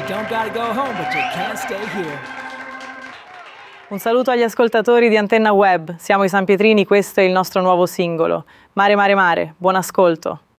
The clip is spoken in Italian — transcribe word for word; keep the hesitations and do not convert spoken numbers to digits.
don't gotta go home, but you can't stay here. Un saluto agli ascoltatori di Antenna Web. Siamo i San Pietrini, questo è il nostro nuovo singolo. Mare, mare, mare. Buon ascolto.